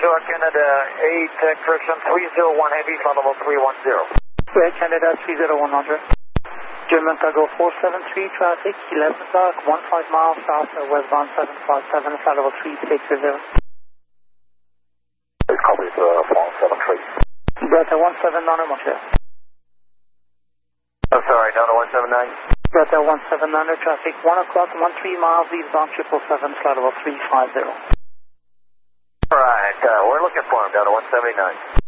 Delta Canada 8, correction 301 Heavy, flight level 310. Air Canada 301 Roger. German Cargo 473, traffic 11 o'clock, 15 miles south of westbound 757, flight level 360. Copy 473. Delta 179 Montreal. I'm sorry, Delta 179. Delta 179, traffic 1 o'clock, 13 miles eastbound 777, flight level 350. Alright, we're looking for him, Delta 179.